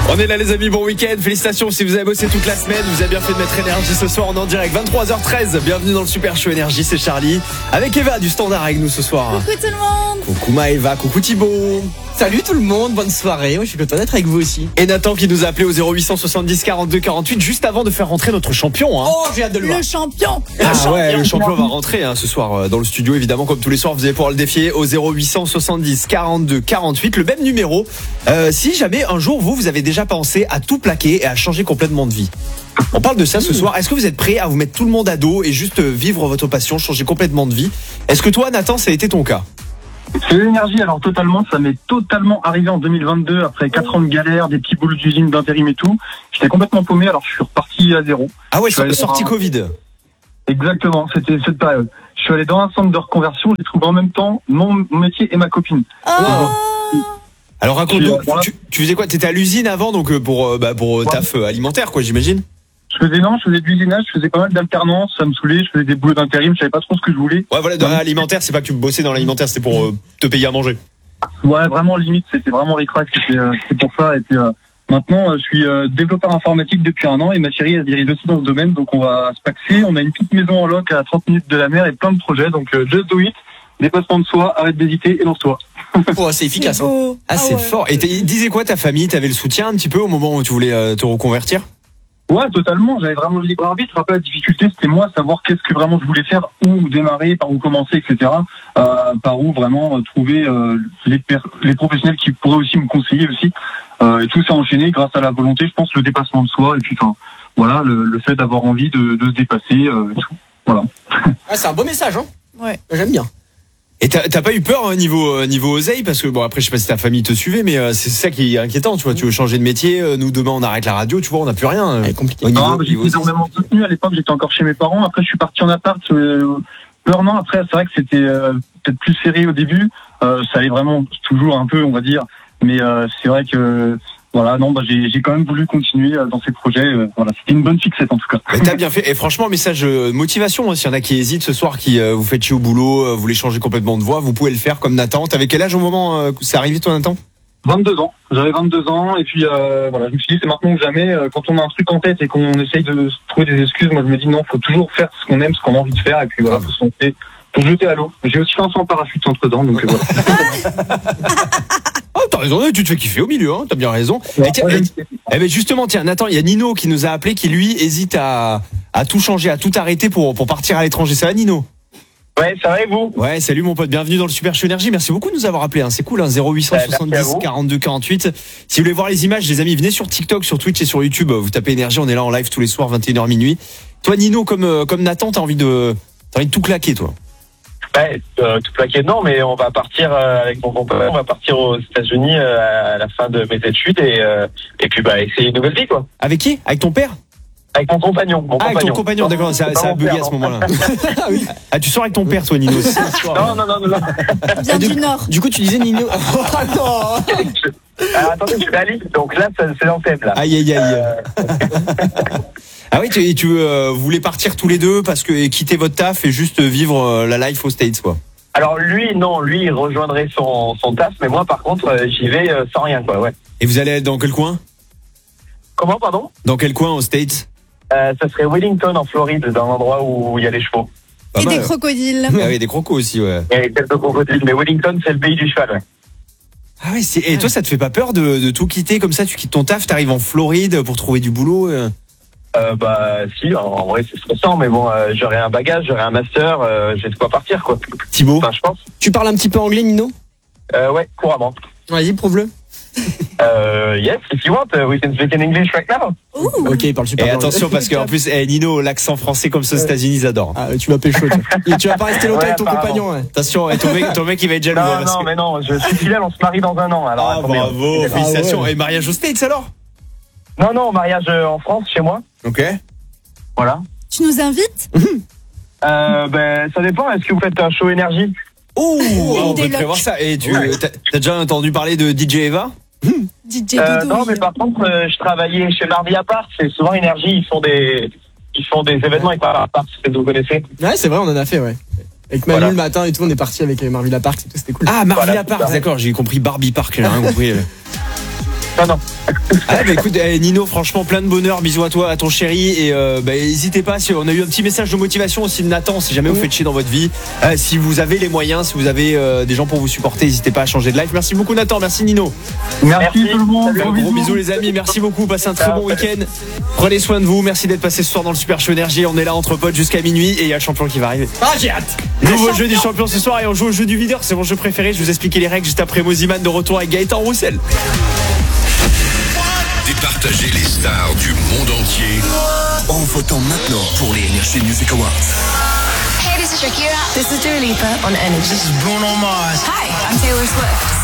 On est là les amis, bon week-end, félicitations si vous avez bossé toute la semaine, vous avez bien fait de mettre énergie ce soir, on est en direct 23h13, bienvenue dans le Super Show Énergie, c'est Charlie, avec Eva du Standard avec nous ce soir. Coucou tout le monde. Coucou Maëva, coucou Thibaut. Salut tout le monde, bonne soirée, moi je suis content d'être avec vous aussi. Et Nathan qui nous a appelé au 0870 42 48 juste avant de faire rentrer notre champion. Oh j'ai hâte de le voir. Le champion. Ouais, le champion va rentrer ce soir dans le studio évidemment comme tous les soirs, vous allez pouvoir le défier au 0870 42 48, le même numéro. Si jamais un jour vous avez déjà pensé à tout plaquer et à changer complètement de vie. On parle de ça ce soir. Est-ce que vous êtes prêt à vous mettre tout le monde à dos et juste vivre votre passion, changer complètement de vie? Est-ce que toi Nathan ça a été ton cas? C'est l'énergie, alors totalement, ça m'est totalement arrivé en 2022 après 4 ans de galère, des petits boulots d'usine, d'intérim et tout. J'étais complètement paumé, alors je suis reparti à zéro. Ah ouais, sortie Covid. Exactement, c'était cette période. Je suis allé dans un centre de reconversion, j'ai trouvé en même temps mon métier et ma copine. Alors raconte-nous, voilà. tu faisais quoi? T'étais à l'usine avant, donc pour taf alimentaire quoi, j'imagine. Je faisais de l'usinage, je faisais pas mal d'alternance, ça me saulait, je faisais des boulots d'intérim, je savais pas trop ce que je voulais. Ouais voilà, dans l'alimentaire, c'est pas que tu bossais dans l'alimentaire, c'était pour te payer à manger. Ouais, vraiment limite, c'était vraiment ric-rac, c'était pour ça. Et puis maintenant, je suis développeur informatique depuis 1 an et ma chérie elle dirige aussi dans ce domaine, donc on va se paxer. On a une petite maison en loc à 30 minutes de la mer et plein de projets, donc just do it, dépassement de soi, arrête d'hésiter et lance-toi. Oh, c'est efficace. Hein. Ah c'est fort. Et disais quoi ta famille? T'avais le soutien un petit peu au moment où tu voulais te reconvertir? Ouais, totalement. J'avais vraiment le libre arbitre. Après, la difficulté, c'était moi, savoir qu'est-ce que vraiment je voulais faire, où démarrer, par où commencer, etc. Par où vraiment trouver les professionnels qui pourraient aussi me conseiller aussi. Et tout s'est enchaîné grâce à la volonté, je pense, le dépassement de soi. Et puis, voilà, le fait d'avoir envie de se dépasser. Et tout. Voilà. Ah, c'est un beau message, hein. Ouais. J'aime bien. Et t'as pas eu peur niveau oseille parce que bon après je sais pas si ta famille te suivait mais c'est ça qui est inquiétant, tu vois, tu veux changer de métier, nous demain on arrête la radio, tu vois, on n'a plus rien. C'est compliqué. J'étais énormément soutenu à l'époque, j'étais encore chez mes parents, après je suis parti en appart un an après, c'est vrai que c'était peut-être plus serré au début, ça allait vraiment toujours un peu on va dire, mais c'est vrai que voilà, non, j'ai quand même voulu continuer dans ces projets. Voilà, c'était une bonne fixette en tout cas. Mais t'as bien fait. Et franchement, message de motivation. S'il y en a qui hésitent ce soir, qui vous faites chier au boulot, vous voulez changer complètement de voie, vous pouvez le faire comme Nathan. T'avais quel âge au moment où c'est arrivé toi, Nathan? 22 ans. J'avais 22 ans et puis voilà, je me suis dit c'est maintenant ou jamais. Quand on a un truc en tête et qu'on essaye de trouver des excuses, moi je me dis non, faut toujours faire ce qu'on aime, ce qu'on a envie de faire et puis voilà, faut se lancer, faut jeter à l'eau. J'ai aussi fait un saut en parachute entre temps, donc voilà. Oh, t'as raison, tu te fais kiffer au milieu, hein, t'as bien raison. Ben justement, tiens, Nathan, il y a Nino qui nous a appelé, qui lui hésite à tout changer, à tout arrêter pour partir à l'étranger. Ça va, Nino? Ouais, ça va et vous? Ouais, salut mon pote, bienvenue dans le Super Show Énergie. Merci beaucoup de nous avoir appelé, hein. C'est cool, hein, 0870 42 48. Si vous voulez voir les images, les amis, venez sur TikTok, sur Twitch et sur YouTube. Vous tapez Énergie, on est là en live tous les soirs, 21h minuit. Toi, Nino, comme Nathan, t'as envie de tout claquer, toi? Ouais, tout plaqué non, mais on va partir avec mon compagnon, on va partir aux États-Unis à la fin de mes études et puis essayer une nouvelle vie quoi. Avec qui? Avec ton père? Avec mon compagnon. Avec ton compagnon, d'accord, ça a bugué à ce moment-là. Ah, tu sors avec ton père, toi, Nino? Non. Bien du Nord. Du coup, tu disais Nino. Ah non. Attendez, je suis à Lille, donc là, c'est l'antenne là. Aïe. Ah oui, tu voulais partir tous les deux parce que quitter votre taf et juste vivre la life aux States, quoi. Alors lui, non, lui, il rejoindrait son taf, mais moi, par contre, j'y vais sans rien, quoi, ouais. Et vous allez être dans quel coin? Comment, pardon? Dans quel coin aux States? Ça serait Wellington, en Floride, dans l'endroit où il y a les chevaux. Pas Et mal. des crocodiles. Ah oui, des crocos aussi, ouais. Et quelques crocodiles, mais Wellington, c'est le pays du cheval, ouais. Ah oui, et toi, ça te fait pas peur de tout quitter comme ça? Tu quittes ton taf, t'arrives en Floride pour trouver du boulot? Si, en vrai c'est stressant, mais bon, j'aurai un bagage, j'aurai un master, j'ai de quoi partir quoi. Thibaut? Enfin, je pense. Tu parles un petit peu anglais, Nino? Ouais, couramment. Vas-y, prouve-le. Yes, if you want, we can speak in English right now. Ok, il parle super Et bien. attention parce qu'en plus, Nino, l'accent français comme ça aux États-Unis, ils adorent. Ah, tu vas pécho. Et tu vas pas rester longtemps Ouais, avec ton apparemment. compagnon, ouais. Attention, ton mec il va être jaloux. hein, parce Non, que- mais non, je suis fidèle, on se marie dans 1 an. Alors, Ah attendez, bravo, félicitations. ouais. Et mariage aux States alors? Non, mariage en France, chez moi. Ok. Voilà. Tu nous invites? Ça dépend, est-ce que vous faites un show énergie? Oh, on Des peut te prévoir locks. ça. Et t'as déjà entendu parler de DJ Eva? DJ Doudou. Non, mais par contre, je travaillais chez Mardi Apart, c'est souvent énergie, ils font des événements avec Mardi Apart, c'est ce que vous connaissez. Ouais, c'est vrai, on en a fait, ouais. Avec Manu le matin et tout, on est parti avec Marvilla Park et tout, c'était cool. Ah, Marvilla Voilà, Park, c'est ça. d'accord, j'ai compris Barbie Park, j'ai rien compris. Non. Ah bah écoute Nino, franchement plein de bonheur, bisous à toi, à ton chéri, et n'hésitez pas, si on a eu un petit message de motivation aussi de Nathan, si jamais vous faites chier dans votre vie, si vous avez les moyens, si vous avez des gens pour vous supporter, n'hésitez pas à changer de live. Merci beaucoup Nathan, merci Nino. Merci tout le monde. Gros bisous les amis, merci beaucoup, passez un très bon week-end, prenez soin de vous, merci d'être passé ce soir dans le Super Show Énergie, on est là entre potes jusqu'à minuit et il y a le champion qui va arriver. Ah, j'ai hâte. Nouveau jeu du champion ce soir et on joue au jeu du videur, c'est mon jeu préféré, je vous expliquer les règles juste après Moziman de retour avec Gaëtan Roussel. Départager les stars du monde entier en votant maintenant pour les Energy Music Awards. Hey, this is Shakira. This is Dua Lipa on Energy. This is Bruno Mars. Hi, I'm Taylor Swift.